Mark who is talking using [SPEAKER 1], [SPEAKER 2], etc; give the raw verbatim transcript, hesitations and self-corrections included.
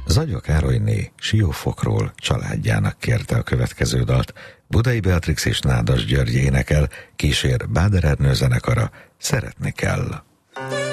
[SPEAKER 1] Zagyva Károlyné Siófokról családjának kérte a következő dalt. Budai Beatrix és Nádas György énekel, kísér Báder Ernő zenekara, Szeretni kell.